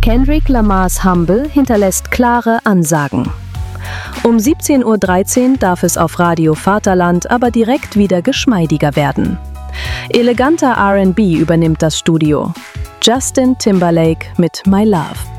Kendrick Lamars Humble hinterlässt klare Ansagen. Um 17:13 Uhr darf es auf Radio Vaterland aber direkt wieder geschmeidiger werden. Eleganter R&B übernimmt das Studio. Justin Timberlake mit My Love.